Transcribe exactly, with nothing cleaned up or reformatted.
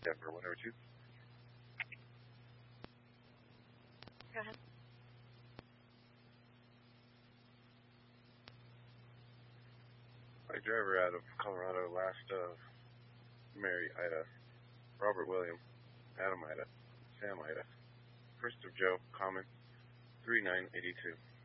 Denver, one over two. Go ahead. My driver out of Colorado, last of Mary Ida, Robert William, Adam Ida, Sam Ida, first of Joe, common, three nine eighty two.